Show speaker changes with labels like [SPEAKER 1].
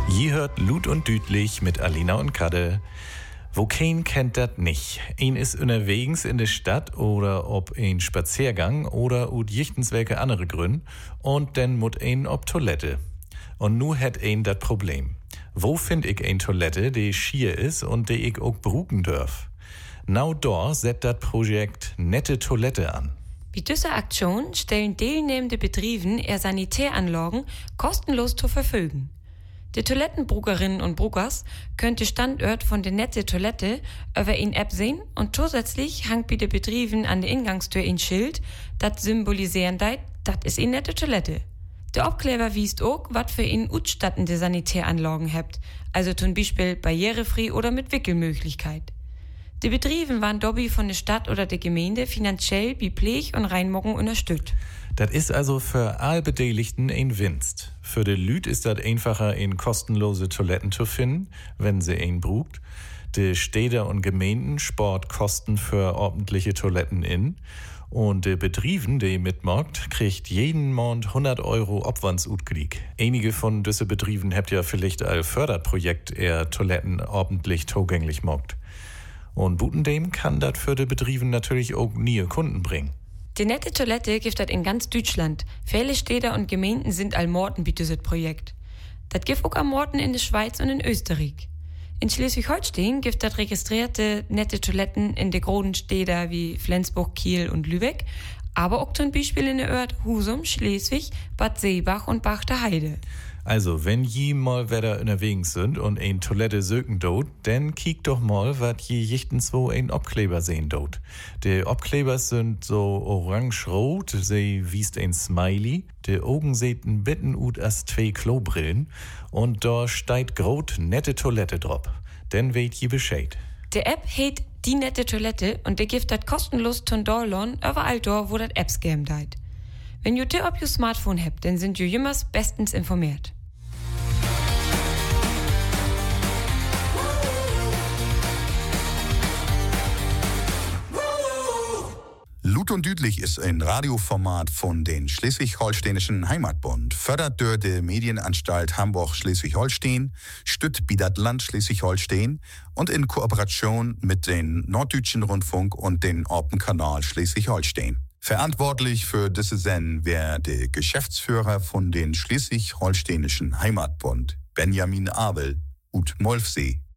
[SPEAKER 1] Je hört Lut und Düdlich mit Alina und Kadde. Wo kein kennt dat nicht. Ein ist unterwegs in der Stadt oder ob ein Spaziergang oder ut jichtens welke andere Grün und dann mut ein ob Toilette. Und nu hätt ein dat Problem. Wo find ich ein Toilette, die schier is und die ich auch bruken dörf? Now da set dat Projekt Nette Toilette an.
[SPEAKER 2] Bei dieser Aktion stellen teilnehmende Betrieben ihre Sanitäranlagen kostenlos zur Verfügung. Die Toilettenbrugerinnen und Brugers können den Standort von der Nette Toilette über eine App sehen und zusätzlich hängt bei den Betrieben an der Ingangstür ein Schild, das symbolisieren deit, das ist eine nette Toilette. Der Abkleber wiest auch, was für ihn utstattende Sanitäranlagen habt, also zum Beispiel barrierefrei oder mit Wickelmöglichkeit. Die Betriebe waren dabei von der Stadt oder der Gemeinde finanziell bei Pflege und Reinmogen unterstützt.
[SPEAKER 1] Das ist also für alle Beteiligten ein Winst. Für die Lüt ist das einfacher, in kostenlose Toiletten zu finden, wenn sie einen brugt. Die Städte und Gemeinden spart Kosten für ordentliche Toiletten in. Und die Betrieben, die mitmacht, kriegt jeden Monat 100 Euro Obwandsutglied. Einige von diesen Betrieben habt ja vielleicht ein Förderprojekt, Toiletten ordentlich zugänglich macht. Und Butendem kann das für die Betriebe natürlich auch nie Kunden bringen.
[SPEAKER 2] Die Nette Toilette gibt es in ganz Deutschland. Viele Städte und Gemeinden sind allmorten bei diesem Projekt. Das gibt auch am Morten in der Schweiz und in Österreich. In Schleswig-Holstein gibt es registrierte nette Toiletten in den großen Städten wie Flensburg, Kiel und Lübeck, aber auch zum Beispiel in der Ort Husum, Schleswig, Bad Seebach und Bachterheide.
[SPEAKER 1] Also, wenn je mal wieder unterwegs sind und ein Toilette söken dort, dann kiek doch mal, wat je jichtens wo ein Obkleber sehen dort. Die Obkleber sind so orange-rot, sie wiest ein Smiley, die Augen sehten bitten ut as 2 Klobrillen und da steigt grot nette Toilette drop. Dann weht je Bescheid.
[SPEAKER 2] Die App heißt Die Nette Toilette und die gibt das kostenlos zum Download überall da, wo das Apps geben deit. Wenn ihr die auf your Smartphone habt, dann sind ihr jemals bestens informiert.
[SPEAKER 3] Lut und Düdlich ist ein Radioformat von den Schleswig-Holsteinischen Heimatbund, fördert durch die Medienanstalt Hamburg-Schleswig-Holstein, stützt das Land Schleswig-Holstein und in Kooperation mit den Norddeutschen Rundfunk und den Orpenkanal Schleswig-Holstein. Verantwortlich für diese Sendung wäre der Geschäftsführer von den Schleswig-Holsteinischen Heimatbund, Benjamin Abel, ut Molfsee.